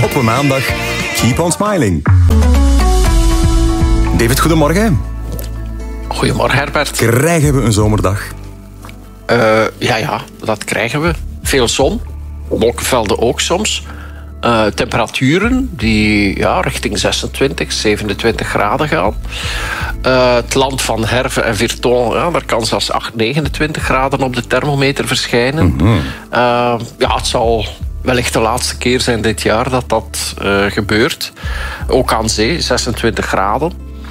op een maandag. Keep on smiling. David, goedemorgen. Goedemorgen, Herbert. Krijgen we een zomerdag? Ja, dat krijgen we. Veel zon. Wolkenvelden ook soms. Temperaturen die richting 26, 27 graden gaan. Het land van Herve en Virton, daar kan zelfs 29 graden op de thermometer verschijnen. Mm-hmm. Het zal wellicht de laatste keer zijn dit jaar dat gebeurt. Ook aan zee, 26 graden.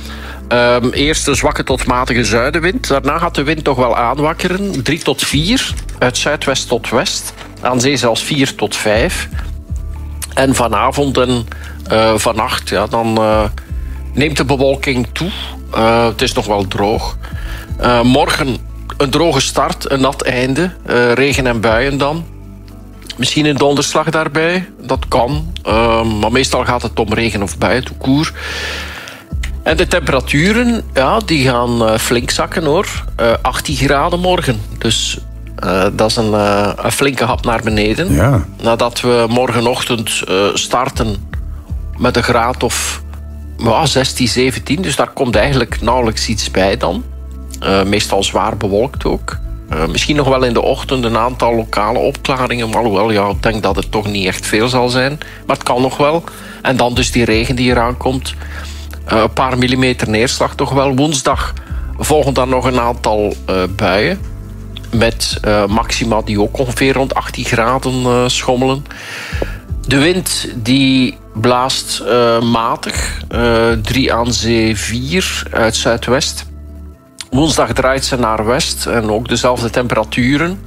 Eerst een zwakke tot matige zuidenwind. Daarna gaat de wind toch wel aanwakkeren. 3 tot 4, uit zuidwest tot west. Aan zee zelfs 4 tot 5. En vanavond en vannacht, dan neemt de bewolking toe. Het is nog wel droog. Morgen een droge start, een nat einde. Regen en buien dan. Misschien een donderslag daarbij, dat kan. Maar meestal gaat het om regen of buien, tout court. En de temperaturen, die gaan flink zakken hoor. 18 graden morgen. Dus dat is een flinke hap naar beneden. Ja. Nadat we morgenochtend starten met een graad of 16, 17. Dus daar komt eigenlijk nauwelijks iets bij dan. Meestal zwaar bewolkt ook. Misschien nog wel in de ochtend een aantal lokale opklaringen. Alhoewel, ik denk dat het toch niet echt veel zal zijn. Maar het kan nog wel. En dan dus die regen die eraan komt. Een paar millimeter neerslag toch wel. Woensdag volgen dan nog een aantal buien. Met maxima die ook ongeveer rond 18 graden schommelen. De wind die blaast matig. 3 aan zee, 4 uit zuidwest. Woensdag draait ze naar west. En ook dezelfde temperaturen.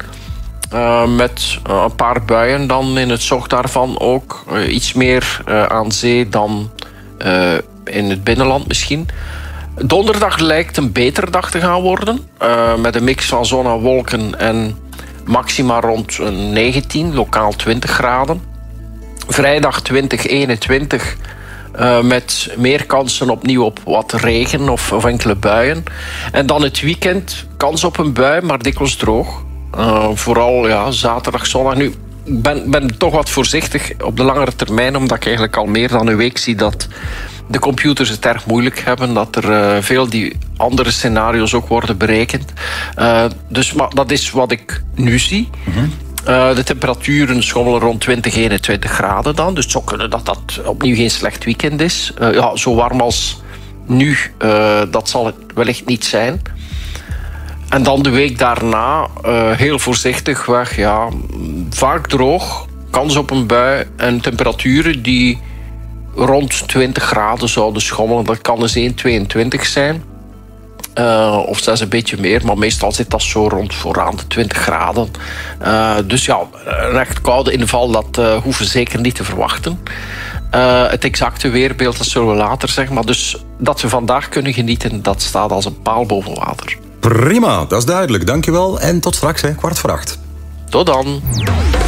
Met een paar buien dan in het zocht daarvan ook. Iets meer aan zee dan in het binnenland misschien. Donderdag lijkt een betere dag te gaan worden. Met een mix van zon en wolken en maxima rond 19, lokaal 20 graden. Vrijdag 20, 21 met meer kansen opnieuw op wat regen of enkele buien. En dan het weekend, kans op een bui, maar dikwijls droog. Vooral zaterdag, zondag. Nu, ik ben toch wat voorzichtig op de langere termijn, omdat ik eigenlijk al meer dan een week zie dat de computers het erg moeilijk hebben, dat er veel die andere scenario's ook worden berekend. Maar dat is wat ik nu zie. Mm-hmm. De temperaturen schommelen rond 20, 21 graden dan. Dus het zou kunnen dat dat opnieuw geen slecht weekend is. Zo warm als nu, dat zal het wellicht niet zijn. En dan de week daarna heel voorzichtig weg. Ja, vaak droog, kans op een bui en temperaturen die rond 20 graden zouden schommelen. Dat kan dus 1,22 zijn. Of zelfs een beetje meer, maar meestal zit dat zo rond vooraan de 20 graden. Dus een echt koude inval, dat hoeven we zeker niet te verwachten. Het exacte weerbeeld, dat zullen we later zeggen. Maar dus dat we vandaag kunnen genieten, dat staat als een paal boven water. Prima, dat is duidelijk. Dankjewel en tot straks, 7:15. Tot dan.